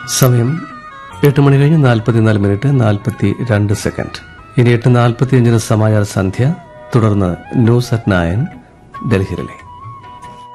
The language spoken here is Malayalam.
സമയം 8 മണി കഴിഞ്ഞ് 44 മിനിറ്റ് 42 സെക്കൻഡ്. ഇനി 8:45 സമാചാര സന്ധ്യ, തുടർന്ന് ന്യൂസ് അറ്റ് 9 ഡൽഹി റിലേ.